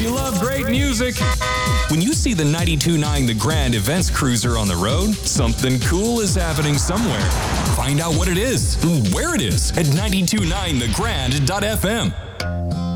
If you love great music, when you see the 92.9 The Grand Events Cruiser on the road, something cool is happening somewhere. Find out what it is, where it is at 92.9thegrand.fm.